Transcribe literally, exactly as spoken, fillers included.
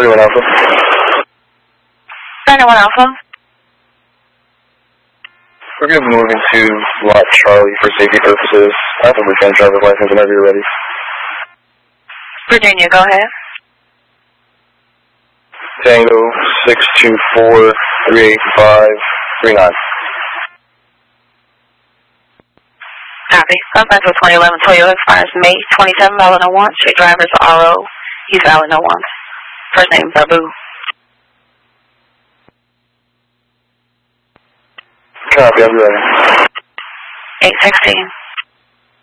thirty-one Alpha. thirty-one Alpha. We're going to move into Lot Charlie for safety purposes. Alpha Virginia driver's license whenever you're ready. Virginia, go ahead. Tango six two four three eight five three nine. Copy. Contact with twenty eleven Toyota expires May twenty-seventh, valid no one. Street driver's R O. He's valid no one. First name Babu. Copy, I'm ready. eight sixteen.